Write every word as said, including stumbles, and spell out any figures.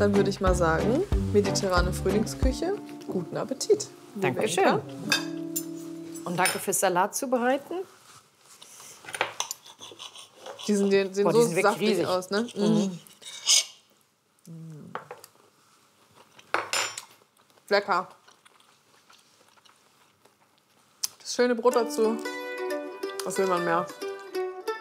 Dann würde ich mal sagen, mediterrane Frühlingsküche, guten Appetit. Dankeschön. Und danke fürs Salat zubereiten. Die sind, die sehen Boah, die so sind wirklich saftig riesig. aus, ne? Mhm. Mm. Lecker. Das schöne Brot dazu. Was will man mehr?